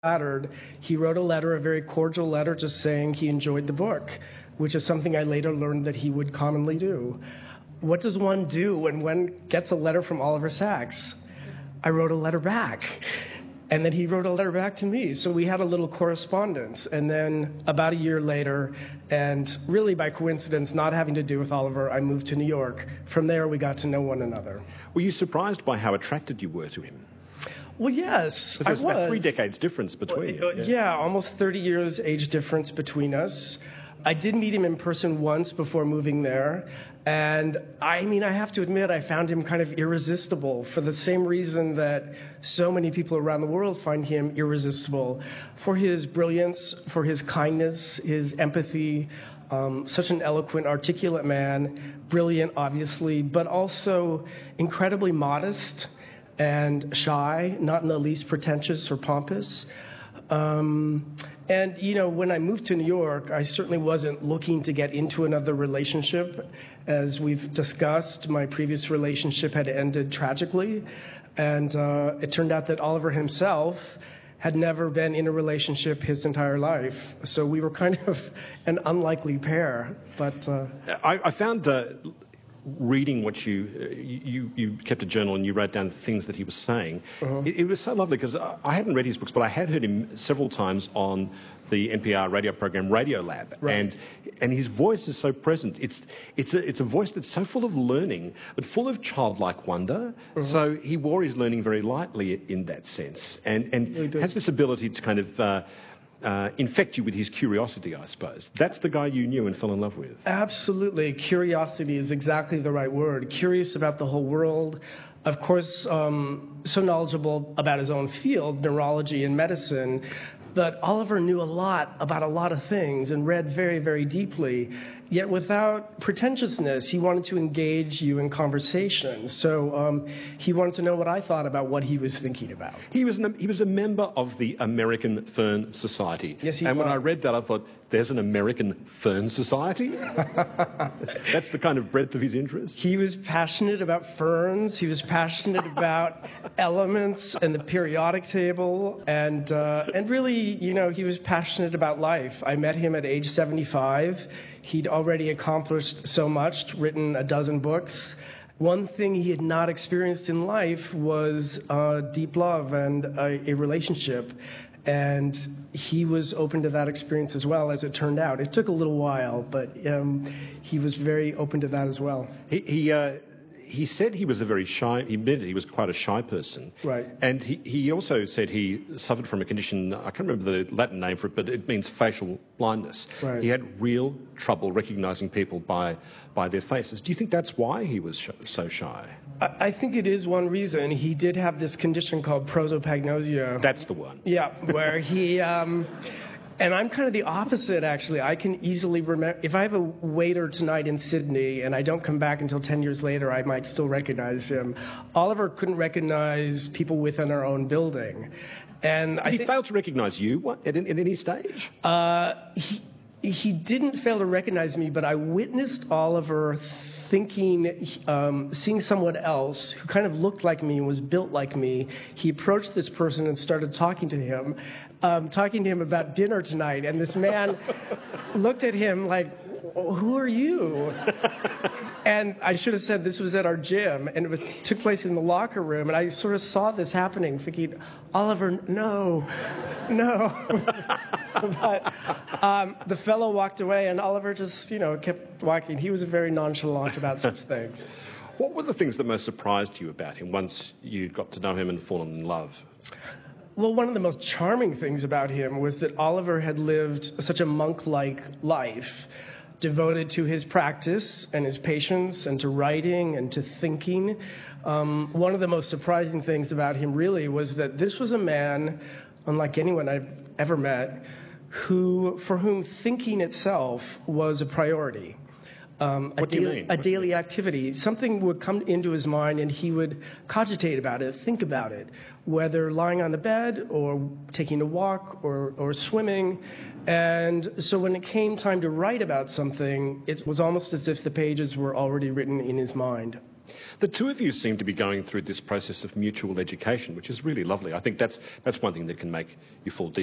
flattered. He wrote a letter, a very cordial letter, just saying he enjoyed the book, which is something I later learned that he would commonly do. What does one do when one gets a letter from Oliver Sacks? I wrote a letter back. And then he wrote a letter back to me. So we had a little correspondence. And then about a year later, and really by coincidence, not having to do with Oliver, I moved to New York. From there, we got to know one another. Were you surprised by how attracted you were to him? Well, yes, I was. There's about 3 decades difference between you. Yeah, almost 30 years age difference between us. I did meet him in person once before moving there. And I mean, I have to admit, I found him kind of irresistible for the same reason that so many people around the world find him irresistible. For his brilliance, for his kindness, his empathy, such an eloquent, articulate man, brilliant, obviously, but also incredibly modest and shy, not in the least pretentious or pompous. And, you know, when I moved to New York, I certainly wasn't looking to get into another relationship. As we've discussed, my previous relationship had ended tragically. And it turned out that Oliver himself had never been in a relationship his entire life. So we were kind of an unlikely pair. But I found reading what you kept a journal and you wrote down things that he was saying. It was so lovely because I hadn't read his books, but I had heard him several times on the NPR radio program Radiolab, right. and his voice is so present. It's a voice that's so full of learning, but full of childlike wonder. So he wore his learning very lightly in that sense, and has this ability to kind of infect you with his curiosity, I suppose. That's the guy you knew and fell in love with. Absolutely. Curiosity is exactly the right word. Curious about the whole world. Of course, so knowledgeable about his own field, neurology and medicine, but Oliver knew a lot about a lot of things and read very, very deeply. Yet without pretentiousness, he wanted to engage you in conversation. So he wanted to know what I thought about what he was thinking about. He was a member of the American Fern Society. Yes, he was. And when was. I read that, I thought, there's an American Fern Society? That's the kind of breadth of his interest. He was passionate about ferns. He was passionate about elements and the periodic table. And really, you know, he was passionate about life. I met him at age 75. He'd already accomplished so much, written a dozen books. One thing he had not experienced in life was deep love and a relationship. And he was open to that experience as well, as it turned out. It took a little while, but he was very open to that as well. He said he was he admitted he was quite a shy person. Right. And he also said he suffered from a condition, I can't remember the Latin name for it, but it means facial blindness. Right. He had real trouble recognising people by their faces. Do you think that's why he was so shy? I think it is one reason. He did have this condition called prosopagnosia. That's the one. Yeah, where he... And I'm kind of the opposite, actually. I can easily remember, if I have a waiter tonight in Sydney and I don't come back until 10 years later, I might still recognize him. Oliver couldn't recognize people within our own building. And Did he fail to recognize you at any stage? He didn't fail to recognize me, but I witnessed Oliver thinking, seeing someone else who kind of looked like me and was built like me. He approached this person and started talking to him about dinner tonight. And this man looked at him like, who are you? And I should have said this was at our gym, and it took place in the locker room. And I sort of saw this happening, thinking, Oliver, no. But the fellow walked away, and Oliver just, kept walking. He was very nonchalant about such things. What were the things that most surprised you about him once you got to know him and fallen in love? Well, one of the most charming things about him was that Oliver had lived such a monk-like life, devoted to his practice and his patience and to writing and to thinking. One of the most surprising things about him really was that this was a man, unlike anyone I've ever met, for whom thinking itself was a priority. What do you mean? A daily activity. Something would come into his mind and he would cogitate about it, think about it, whether lying on the bed or taking a walk or swimming. And so when it came time to write about something, it was almost as if the pages were already written in his mind. The two of you seem to be going through this process of mutual education, which is really lovely. I think that's one thing that can make you fall deep